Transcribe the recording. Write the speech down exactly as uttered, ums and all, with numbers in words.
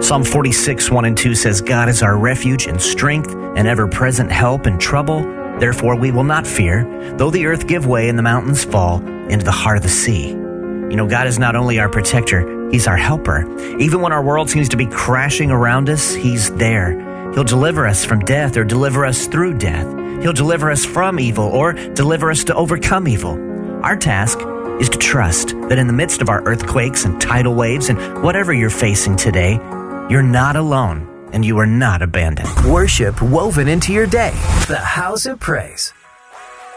Psalm forty-six, one and two says, God is our refuge and strength and ever-present help in trouble. Therefore we will not fear, though the earth give way and the mountains fall into the heart of the sea. You know, God is not only our protector, He's our helper. Even when our world seems to be crashing around us, He's there. He'll deliver us from death or deliver us through death. He'll deliver us from evil or deliver us to overcome evil. Our task is to trust that in the midst of our earthquakes and tidal waves and whatever you're facing today, you're not alone and you are not abandoned. Worship woven into your day. The House of Praise.